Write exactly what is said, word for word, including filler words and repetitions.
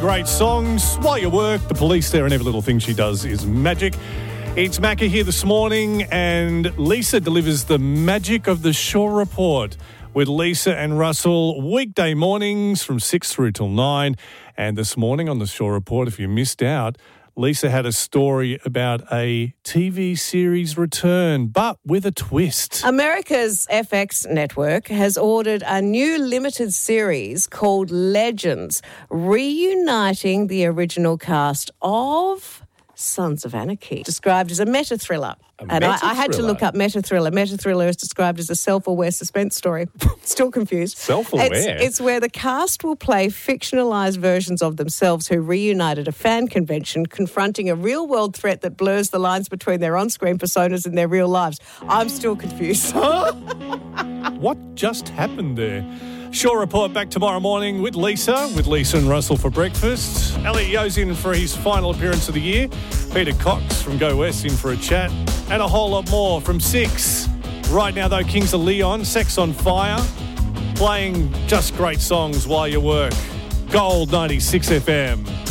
Great songs while you work. The police there and every little thing she does is magic. It's Macca here this morning, and Lisa delivers the magic of the Shore Report with Lisa and Russell weekday mornings from six through till nine. And this morning on the Shore Report, if you missed out, Lisa had a story about a T V series return, but with a twist. America's F X network has ordered a new limited series called Legends, reuniting the original cast of Sons of Anarchy, described as a meta-thriller. A and I, I had to meta-thriller? look up meta-thriller. Meta-thriller is described as a self-aware suspense story. Still confused. Self-aware? It's, it's where the cast will play fictionalised versions of themselves who reunite at a fan convention, confronting a real-world threat that blurs the lines between their on-screen personas and their real lives. I'm still confused. What just happened there? Shore Report back tomorrow morning with Lisa, with Lisa and Russell for breakfast. Elliot Yo's in for his final appearance of the year. Peter Cox from Go West in for a chat. And a whole lot more from six. Right now, though, Kings of Leon, Sex on Fire, playing just great songs while you work. Gold ninety-six F M.